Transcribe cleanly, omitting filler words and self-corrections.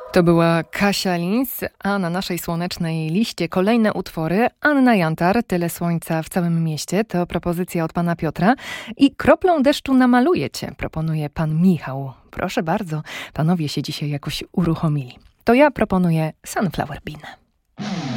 To była Kasia Lins, a na naszej słonecznej liście kolejne utwory. Anna Jantar, Tyle słońca w całym mieście, to propozycja od pana Piotra. I Kroplą deszczu namaluje cię, proponuje pan Michał. Proszę bardzo, panowie się dzisiaj jakoś uruchomili. To ja proponuję Sunflower Bean.